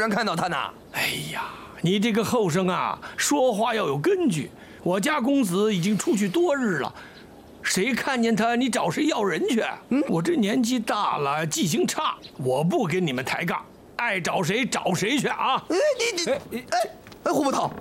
人看到他呢。 哎呀，你这个后生啊，说话要有根据。我家公子已经出去多日了，谁看见他，你找谁要人去？我这年纪大了，记性差，我不跟你们抬杠，爱找谁找谁去啊！ 胡捕头，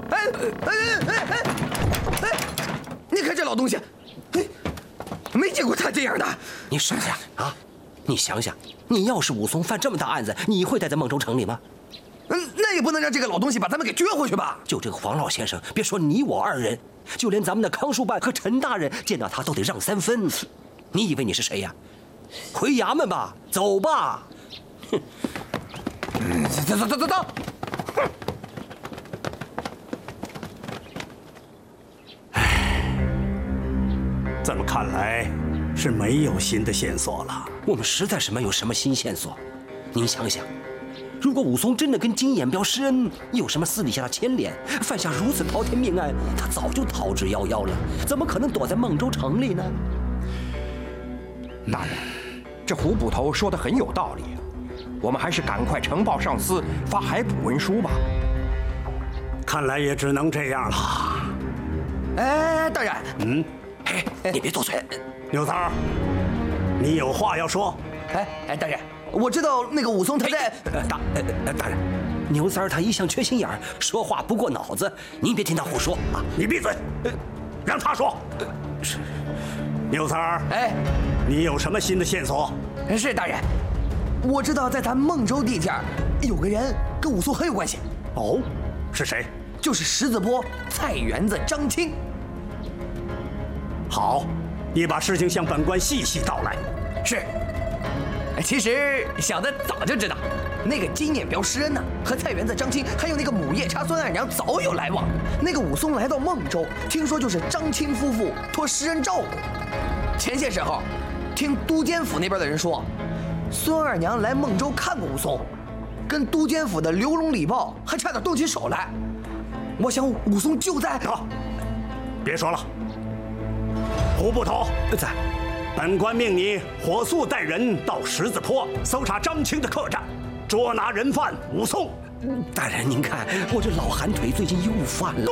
你看这老东西，没见过他这样的。 你省下啊！你想想，你要是武松犯这么大案子，你会待在孟州城里吗？ 那也不能让这个老东西把咱们给撅回去吧？ 就这个黄老先生，别说你我二人，就连咱们的康书办和陈大人见到他都得让3分。你以为你是谁呀？回衙门吧，走吧。哼！ 走！哼！ 这么看来是没有新的线索了。 我们实在是没有什么新线索。您想想，如果武松真的跟金眼彪施恩，有什么私底下的牵连，犯下如此滔天命案，他早就逃之夭夭了，怎么可能躲在孟州城里呢？ 大人，这胡捕头说的很有道理，我们还是赶快呈报上司，发海捕文书吧。 看来也只能这样了。 哎，大人， 你别多嘴。 牛三儿，你有话要说？ 大人，我知道那个武松他在。 大人，牛三儿他一向缺心眼儿，说话不过脑子，您别听他胡说啊！ 你闭嘴，让他说。 是。 牛三儿，你有什么新的线索？ 是大人，我知道在咱孟州地界有个人跟武松很有关系。 哦，是谁？ 就是石子坡菜园子张青。 好，你把事情向本官细细道来。 是。其实小的早就知道，那个金眼彪施恩呢，和菜园子张青还有那个母夜叉孙二娘早有来往。那个武松来到孟州，听说就是张青夫妇托施恩照顾。前些时候，听都监府那边的人说，孙二娘来孟州看过武松，跟都监府的刘龙礼豹还差点动起手来。我想武松就在。 别说了，胡捕头在。 本官命你火速带人到十字坡搜查张青的客栈，捉拿人犯武松。 大人，您看我这老寒腿最近又犯了。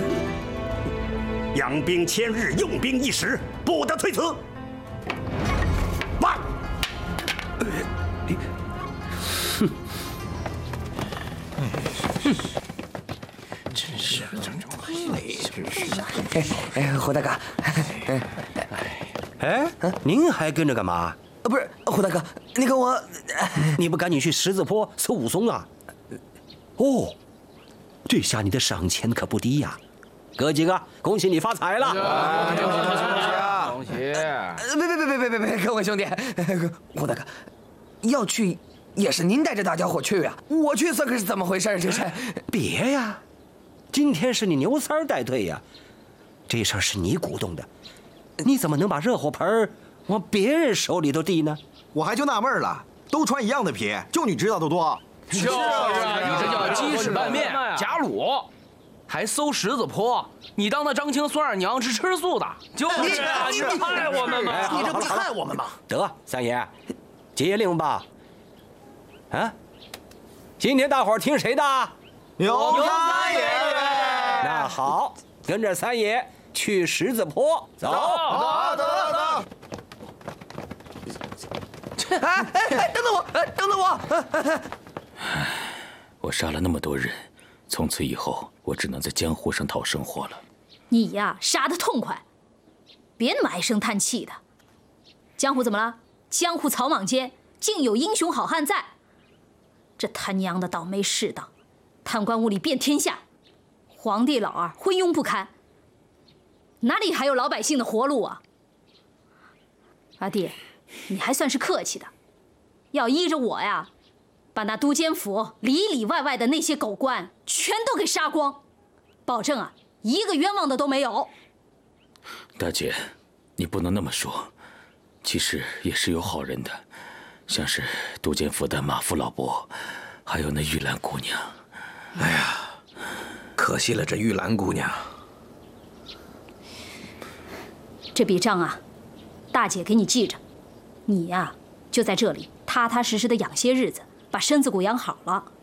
养兵千日，用兵一时，不得推辞。慢。 真是胡大哥， 您还跟着干嘛？ 不是胡大哥，你跟我， 你不赶紧去十字坡搜武松啊？哦，这下你的赏钱可不低呀！哥几个，恭喜你发财了！ 恭喜！ 别，各位兄弟，胡大哥，要去也是您带着大家伙去啊，我去算可是怎么回事？这是别呀，今天是你牛三儿带队呀，这事儿是你鼓动的，你怎么能把热火盆往别人手里头递呢？ 我还就纳闷了，都穿一样的皮，就你知道的多。 就是啊，你这叫鸡屎拌面假卤，还搜十字坡，你当那张青孙二娘是吃素的？就是啊，你害我们吗？ 你这不是害我们吗？ 得，三爷，接令吧。啊，今天大伙儿听谁的？ 牛三爷。 那好，跟着三爷去十字坡走。 走。 等等我！ 我杀了那么多人，从此以后我只能在江湖上讨生活了。 你呀，杀得痛快，别那么唉声叹气的。江湖怎么了？江湖草莽间竟有英雄好汉在。这他娘的倒霉世道，贪官污吏遍天下，皇帝老儿昏庸不堪，哪里还有老百姓的活路啊？阿弟，你还算是客气的，要依着我呀，把那都监府里里外外的那些狗官全都给杀光，保证啊，一个冤枉的都没有。 大姐，你不能那么说，其实也是有好人的，像是都监府的马夫老伯，还有那玉兰姑娘。 哎呀，可惜了这玉兰姑娘。 这笔账啊，大姐给你记着，你呀就在这里踏踏实实的养些日子，把身子骨养好了。